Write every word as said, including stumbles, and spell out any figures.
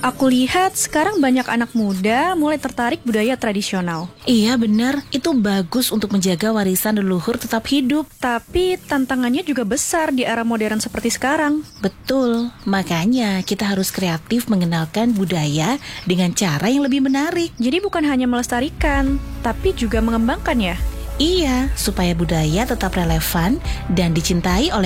Aku lihat sekarang banyak anak muda mulai tertarik budaya tradisional. Iya benar, itu bagus untuk menjaga warisan leluhur tetap hidup. Tapi tantangannya juga besar di era modern seperti sekarang. Betul, makanya kita harus kreatif mengenalkan budaya dengan cara yang lebih menarik. Jadi bukan hanya melestarikan, tapi juga mengembangkan ya. Iya, supaya budaya tetap relevan dan dicintai oleh